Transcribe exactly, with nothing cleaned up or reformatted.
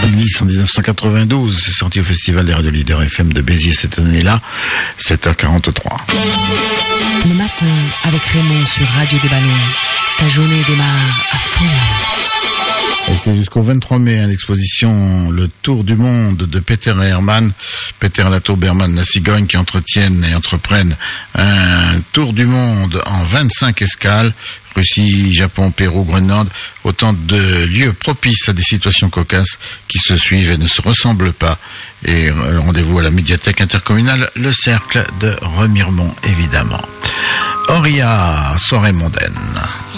Elvis en dix-neuf cent quatre-vingt-douze, c'est sorti au Festival des radios leaders F M de Béziers cette année-là, sept heures quarante-trois. Le matin, avec Raymond sur Radio des Ballons, ta journée démarre à fond. Et c'est jusqu'au vingt-trois mai, hein, l'exposition Le Tour du Monde de Peter et Hermann, Peter Latour, Berman, la cigogne, qui entretiennent et entreprennent un tour du monde en vingt-cinq escales, Russie, Japon, Pérou, Groenland, autant de lieux propices à des situations cocasses qui se suivent et ne se ressemblent pas. Et rendez-vous à la médiathèque intercommunale Le Cercle de Remiremont, évidemment. Auria, soirée mondaine.